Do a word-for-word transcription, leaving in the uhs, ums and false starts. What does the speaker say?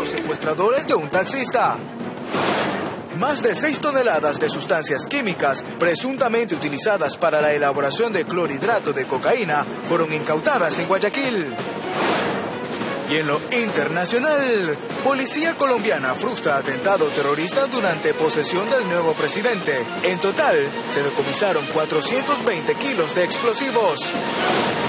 los secuestradores de un taxista. Más de seis toneladas de sustancias químicas presuntamente utilizadas para la elaboración de clorhidrato de cocaína fueron incautadas en Guayaquil. Y en lo internacional, policía colombiana frustra atentado terrorista durante posesión del nuevo presidente. En total, se decomisaron cuatrocientos veinte kilos de explosivos.